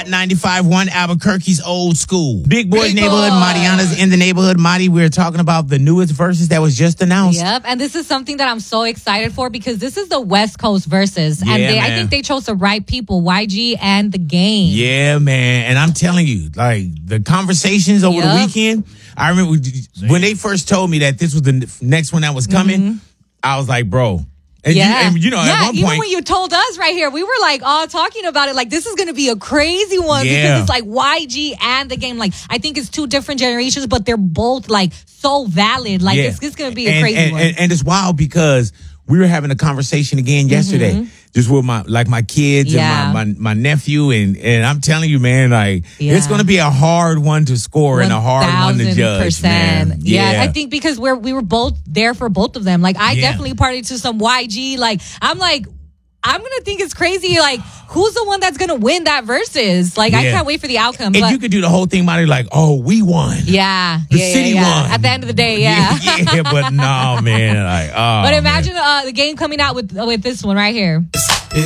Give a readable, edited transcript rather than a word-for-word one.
Hot 95.1 Albuquerque's Old School. Big Boy's Big neighborhood. Boy. Mariana's in the neighborhood. Madi, we're talking about the newest verses that was just announced. Yep, and this is something that I'm so excited for because this is the West Coast verses. Yeah, and I man. think they chose the right people, YG and The Game. Yeah, man. And I'm telling you, like, the conversations over the Yep. weekend, I remember when they first told me that this was the next one that was coming, I was like, bro. And Yeah, you know, at one even point, when you told us right here, we were like all talking about it. Like, this is going to be a crazy one Yeah. because it's like YG and The Game. Like, I think it's two different generations, but they're both like so valid. Like, it's going to be a crazy one. And it's wild because we were having a conversation again yesterday, just with my kids Yeah. and my nephew, and I'm telling you, man, like it's going to be a hard one to score and a hard one to judge, man. Yeah, I think because we were both there for both of them. Like, I Yeah. definitely partied to some YG. Like, I'm gonna think it's crazy. Like, who's the one that's gonna win that versus? Like, I Yeah. can't wait for the outcome. And But you could do the whole thing, Monty, like, oh, we won. yeah, The yeah, city yeah. won. At the end of the day, yeah. yeah, but no, man. Like, oh, But man. imagine the Game coming out with this one right here.